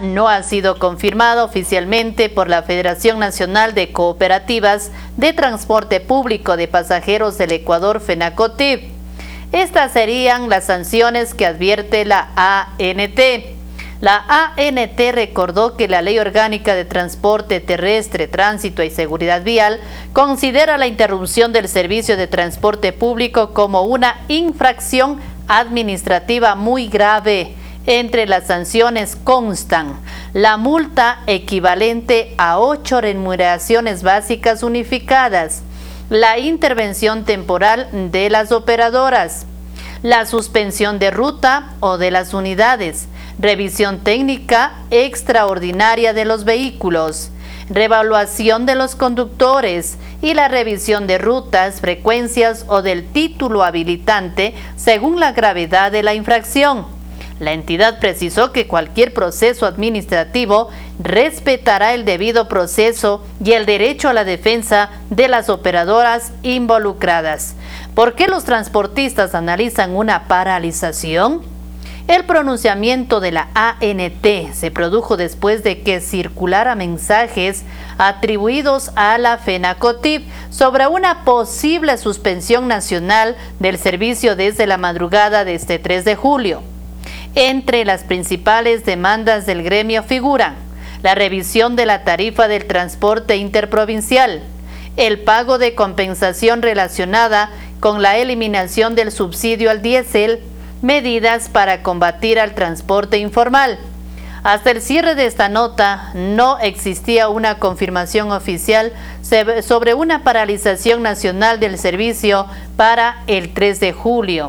no ha sido confirmada oficialmente por la Federación Nacional de Cooperativas de Transporte Público de Pasajeros del Ecuador, FENACOTIP. Estas serían las sanciones que advierte la ANT. La ANT recordó que la Ley Orgánica de Transporte Terrestre, Tránsito y Seguridad Vial considera la interrupción del servicio de transporte público como una infracción administrativa muy grave. Entre las sanciones constan la multa equivalente a 8 remuneraciones básicas unificadas, la intervención temporal de las operadoras, la suspensión de ruta o de las unidades, revisión técnica extraordinaria de los vehículos, revaluación de los conductores y la revisión de rutas, frecuencias o del título habilitante según la gravedad de la infracción. La entidad precisó que cualquier proceso administrativo respetará el debido proceso y el derecho a la defensa de las operadoras involucradas. ¿Por qué los transportistas analizan una paralización? El pronunciamiento de la ANT se produjo después de que circulara mensajes atribuidos a la FENACOTIP sobre una posible suspensión nacional del servicio desde la madrugada de este 3 de julio. Entre las principales demandas del gremio figuran la revisión de la tarifa del transporte interprovincial, el pago de compensación relacionada con la eliminación del subsidio al diésel, medidas para combatir al transporte informal. Hasta el cierre de esta nota, no existía una confirmación oficial sobre una paralización nacional del servicio para el 3 de julio.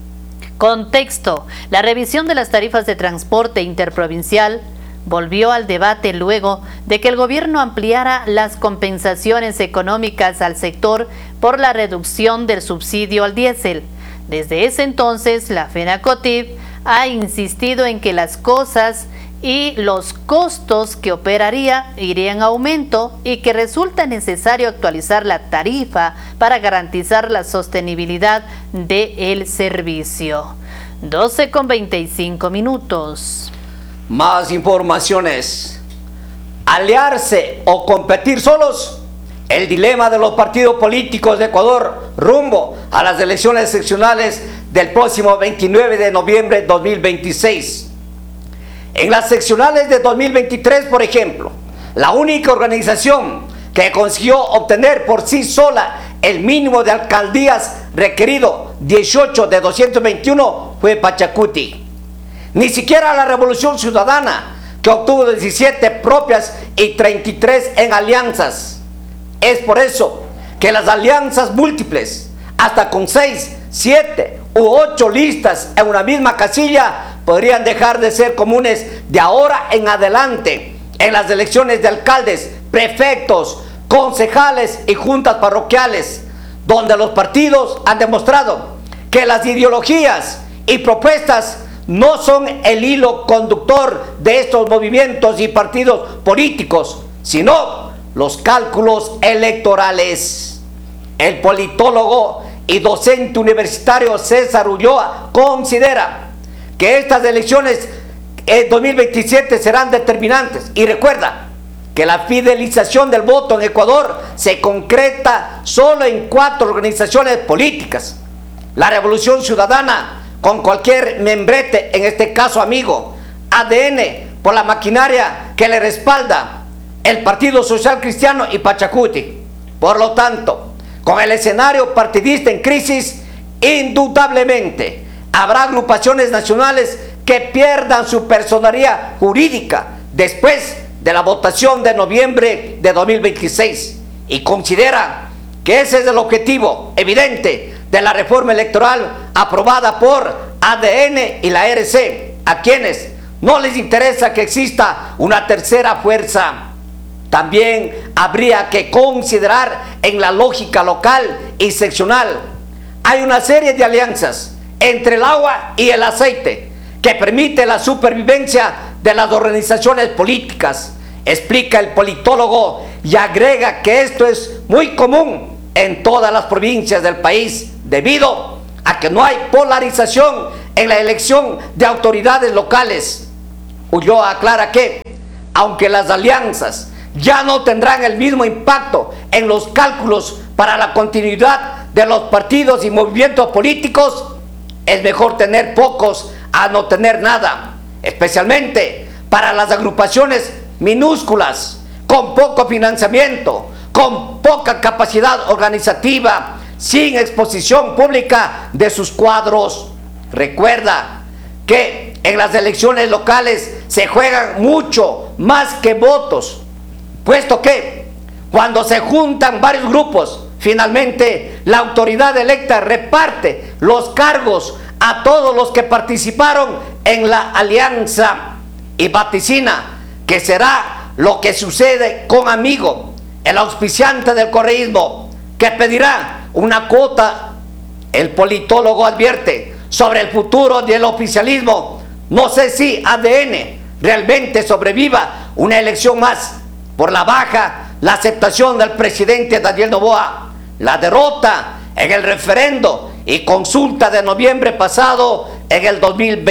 Contexto: la revisión de las tarifas de transporte interprovincial volvió al debate luego de que el gobierno ampliara las compensaciones económicas al sector por la reducción del subsidio al diésel. Desde ese entonces, la FENACOTIP ha insistido en que las cosas y los costos que operaría irían en aumento y que resulta necesario actualizar la tarifa para garantizar la sostenibilidad del servicio. 12:25. Más informaciones. ¿Aliarse o competir solos? El dilema de los partidos políticos de Ecuador rumbo a las elecciones seccionales del próximo 29 de noviembre de 2026. En las seccionales de 2023, por ejemplo, la única organización que consiguió obtener por sí sola el mínimo de alcaldías requerido, 18 de 221, fue Pachacuti. Ni siquiera la Revolución Ciudadana, que obtuvo 17 propias y 33 en alianzas. Es por eso que las alianzas múltiples, hasta con 6, 7 u 8 listas en una misma casilla, podrían dejar de ser comunes de ahora en adelante en las elecciones de alcaldes, prefectos, concejales y juntas parroquiales, donde los partidos han demostrado que las ideologías y propuestas no son el hilo conductor de estos movimientos y partidos políticos, sino los cálculos electorales. El politólogo y docente universitario César Ulloa considera que estas elecciones en 2027 serán determinantes y recuerda que la fidelización del voto en Ecuador se concreta solo en 4 organizaciones políticas: la Revolución Ciudadana, con cualquier membrete, en este caso amigo; ADN, por la maquinaria que le respalda; el Partido Social Cristiano y Pachacuti. Por lo tanto, con el escenario partidista en crisis, indudablemente habrá agrupaciones nacionales que pierdan su personería jurídica después de la votación de noviembre de 2026 y considera que ese es el objetivo evidente de la reforma electoral aprobada por ADN y la RC, a quienes no les interesa que exista una tercera fuerza. También habría que considerar en la lógica local y seccional. Hay una serie de alianzas entre el agua y el aceite que permite la supervivencia de las organizaciones políticas, explica el politólogo, y agrega que esto es muy común en todas las provincias del país debido a que no hay polarización en la elección de autoridades locales. Ulloa aclara que aunque las alianzas ya no tendrán el mismo impacto en los cálculos para la continuidad de los partidos y movimientos políticos, es mejor tener pocos a no tener nada, especialmente para las agrupaciones minúsculas, con poco financiamiento, con poca capacidad organizativa, sin exposición pública de sus cuadros. Recuerda que en las elecciones locales se juegan mucho más que votos, puesto que cuando se juntan varios grupos, finalmente la autoridad electa reparte los cargos a todos los que participaron en la alianza y vaticina que será lo que sucede con Amigo, el auspiciante del correísmo, que pedirá una cuota. El politólogo advierte sobre el futuro del oficialismo. No sé si ADN realmente sobreviva una elección más por la baja, la aceptación del presidente Daniel Noboa, la derrota en el referendo y consulta de noviembre pasado en el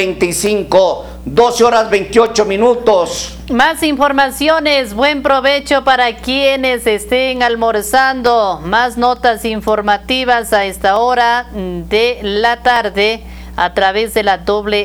2025. 12 horas 28 minutos. Más informaciones, buen provecho para quienes estén almorzando. Más notas informativas a esta hora de la tarde a través de la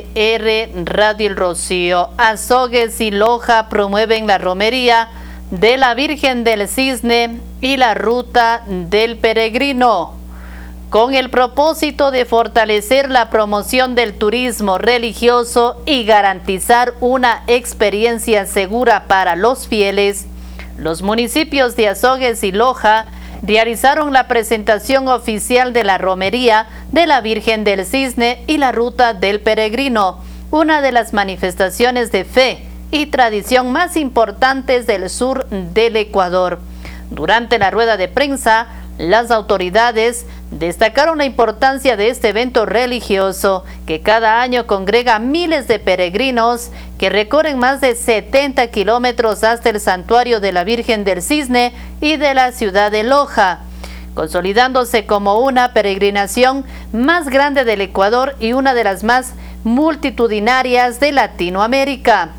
WR Radio El Rocío. Azogues y Loja promueven la romería de la Virgen del Cisne y la Ruta del Peregrino, con el propósito de fortalecer la promoción del turismo religioso y garantizar una experiencia segura para los fieles. Los municipios de Azogues y Loja realizaron la presentación oficial de la romería de la Virgen del Cisne y la Ruta del Peregrino, una de las manifestaciones de fe y tradición más importantes del sur del Ecuador. Durante la rueda de prensa, las autoridades destacaron la importancia de este evento religioso que cada año congrega miles de peregrinos que recorren más de 70 kilómetros hasta el santuario de la Virgen del Cisne y de la ciudad de Loja, consolidándose como una peregrinación más grande del Ecuador y una de las más multitudinarias de Latinoamérica.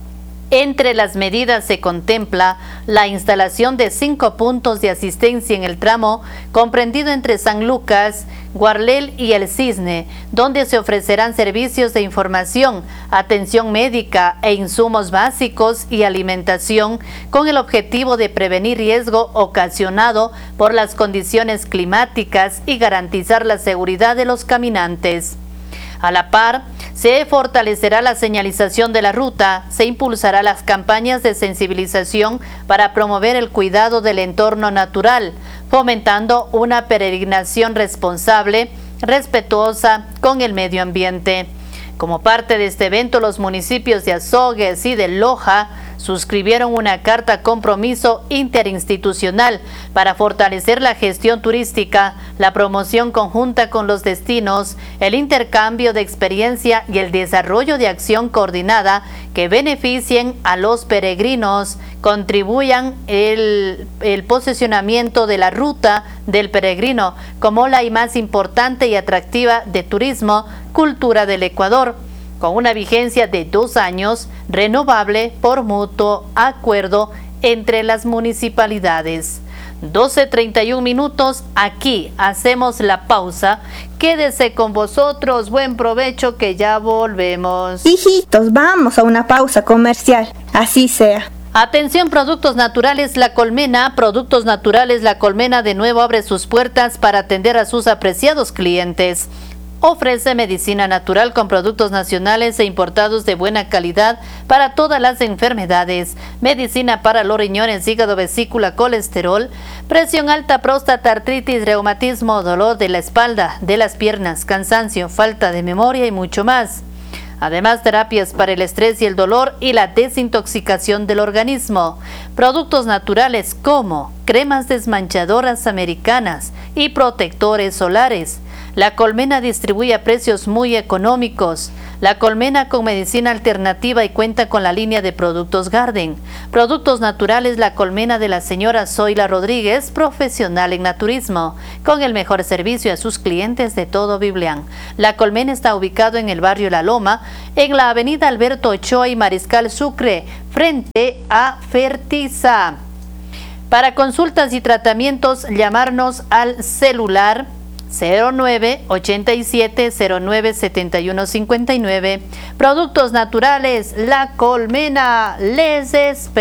Entre las medidas se contempla la instalación de 5 puntos de asistencia en el tramo comprendido entre San Lucas, Guarlel y El Cisne, donde se ofrecerán servicios de información, atención médica e insumos básicos y alimentación con el objetivo de prevenir riesgo ocasionado por las condiciones climáticas y garantizar la seguridad de los caminantes. A la par, se fortalecerá la señalización de la ruta, se impulsará las campañas de sensibilización para promover el cuidado del entorno natural, fomentando una peregrinación responsable, respetuosa con el medio ambiente. Como parte de este evento, los municipios de Azogues y de Loja suscribieron una carta compromiso interinstitucional para fortalecer la gestión turística, la promoción conjunta con los destinos, el intercambio de experiencia y el desarrollo de acción coordinada que beneficien a los peregrinos, contribuyan el posicionamiento de la ruta del peregrino como la más importante y atractiva de turismo, cultura del Ecuador, con una vigencia de 2 años, renovable por mutuo acuerdo entre las municipalidades. 12:31 minutos, aquí hacemos la pausa. Quédese con vosotros, buen provecho que ya volvemos. Hijitos, vamos a una pausa comercial, así sea. Atención, Productos Naturales La Colmena. Productos Naturales La Colmena de nuevo abre sus puertas para atender a sus apreciados clientes. Ofrece medicina natural con productos nacionales e importados de buena calidad para todas las enfermedades. Medicina para los riñones, hígado, vesícula, colesterol, presión alta, próstata, artritis, reumatismo, dolor de la espalda, de las piernas, cansancio, falta de memoria y mucho más. Además, terapias para el estrés y el dolor y la desintoxicación del organismo. Productos naturales como cremas desmanchadoras americanas y protectores solares. La Colmena distribuye a precios muy económicos. La Colmena con medicina alternativa y cuenta con la línea de productos Garden. Productos naturales La Colmena de la señora Zoila Rodríguez, profesional en naturismo, con el mejor servicio a sus clientes de todo Biblián. La Colmena está ubicado en el barrio La Loma, en la avenida Alberto Ochoa y Mariscal Sucre, frente a Fertiza. Para consultas y tratamientos, llamarnos al celular 0987-097159. Productos naturales La Colmena les espera.